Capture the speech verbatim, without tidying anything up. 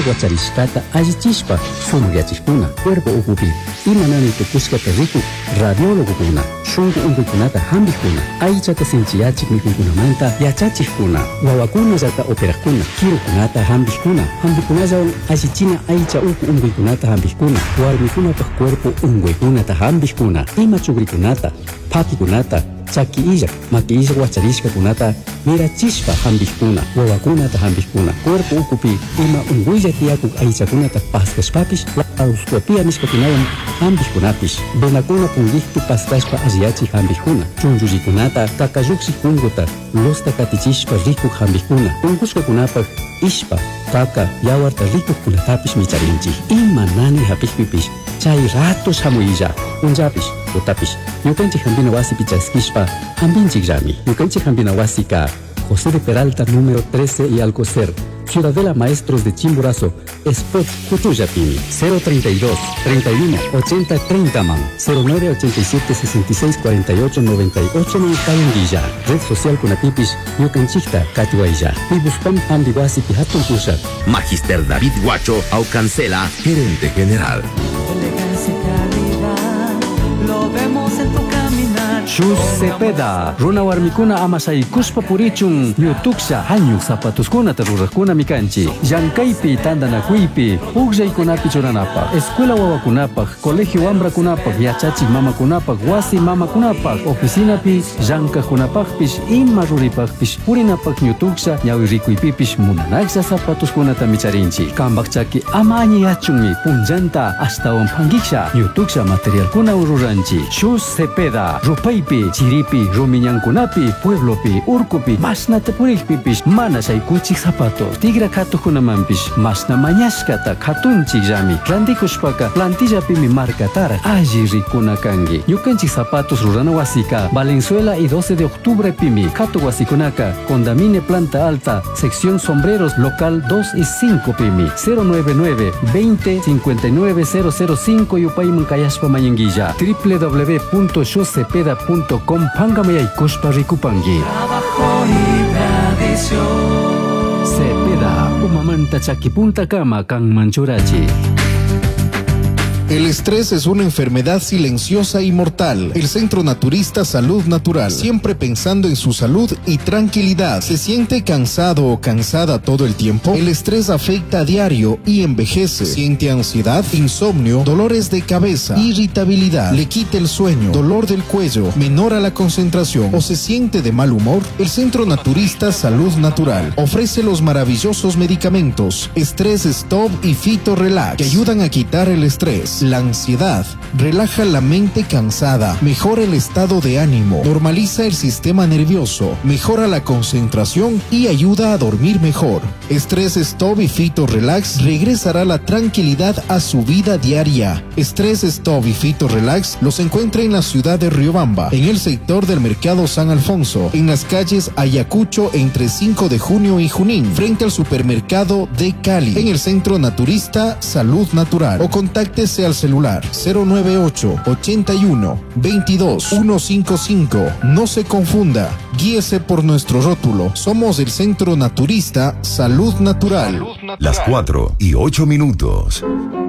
guacharishkata allichishpa sumuyachishkuna cuerpo ukupi imanani tukushkata riku radiologokuna shunku unkuykunata hampikuna aychata sinchiyachik mikunkunamanta yachachikuna wawakuna llata operakuna kirukunata hampikuna hampikunallawan allichina aycha uku unkuykunata hampikuna warmikunapaq cuerpo unkuykunata hampikuna ima chukrikunata phakikunata chaki illak maki illak wacharishkakunata mirachishpa hampikuna wawakunata hampikuna cuerpo ukupi ima unkuylla tiyakuk aychakunata paskashpapish lauscopia nishkakunawan hampikunapish venakuna punllihtu paskashpa alliyachik hampikuna chunchullikunata kakallukshik punkuta losta katichishpa rikuk hampikuna punkushkakunapaq ishpa kaka yawarta rikukkunatapish micharinchik ima nani hapikpipish chay ratos hamuyilla punllapish utapish ñukanchik hampina wasipi chaskishpa hampinchik llami ñukanchik hampina wasika José de Peralta número trece y Alcocer, Ciudadela Maestros de Chimborazo, Spot Cutuyapini, cero treinta y dos, treinta y uno, ochenta, treinta man, cero nueve ochenta y siete sesenta y seis cuarenta y ocho noventa y ocho Calendilla, Red Social Kunatipish, Ñukanchikta, Katiwailla, Pibuspam Ambiguasipi Hatun Kushat. Magister David Guacho, Aucancela, Gerente General. Elegancia y calidad, lo vemos en tu caminar. Shus Cepeda, Runa Warmikuna Amasai Kuspa Purichun, Yutuksha, Hañuk Zapatuskuna Terrurakuna Mikanchi, Yankaipi Tandanakuipi, Ugjay Kunapi Churanapa, Escuela Wawakunapak, Colegio Ambra Kunapak, Yachachi Mama Kunapak, Wasi Mama Kunapak, Oficina Pi, Yanka Kunapakpish, Inma Ruripakpish, Purinapak Yutuksha, Yawirikuipipish, Munanaxa Zapatuskunata Micharinchi, Kambakchaki Amani Achumi, Punjanta, hasta Ompangiksha, Yutuksha Material Kuna Ururanchi, Shus Cepeda, Rupaipi, Chiripi, Rumiñankunapi, Pueblopi, Urkupi, Masna Tepurikpipish, Mana Saykuchik Zapatos, Tigra Katukunamampish, Masna Mañashkata, Katunchik Yami, Randikushpaka, Plantillapi mi marca Tara, Aji Rikuna Kangi, Yukanchik Zapatos Rurana Wasika, Valenzuela y doce de octubre Pimi, Katu Wasikunaka, Condamine Planta Alta, Sección Sombreros Local dos y cinco Pimi, cero noventa y nueve, veinte, cincuenta y nueve, cero cero cinco Yupayman Kayashpa Mayanguilla, w w w punto shuscepeda punto com Pangamay Kushpa Rikupangi. Trabajo y tradición. Cepeda, Umamanta Chakipunta Kama Kan Manchurachi. El estrés es una enfermedad silenciosa y mortal. El Centro Naturista Salud Natural, siempre pensando en su salud y tranquilidad. ¿Se siente cansado o cansada todo el tiempo? El estrés afecta a diario y envejece. ¿Siente ansiedad, insomnio, dolores de cabeza, irritabilidad, le quita el sueño, dolor del cuello, menora la concentración o se siente de mal humor? El Centro Naturista Salud Natural ofrece los maravillosos medicamentos Estrés Stop y Fito Relax, que ayudan a quitar el estrés, la ansiedad, relaja la mente cansada, mejora el estado de ánimo, normaliza el sistema nervioso, mejora la concentración y ayuda a dormir mejor. Estrés Stop y Fito Relax regresará la tranquilidad a su vida diaria. Estrés Stop y Fito Relax los encuentra en la ciudad de Riobamba, en el sector del Mercado San Alfonso, en las calles Ayacucho entre cinco de junio y Junín, frente al supermercado de Cali, en el Centro Naturista Salud Natural, o contáctese al celular cero noventa y ocho, ochenta y uno, veintidós, ciento cincuenta y cinco. No se confunda, guíese por nuestro rótulo. Somos el Centro Naturista Salud Natural. Las cuatro y ocho minutos.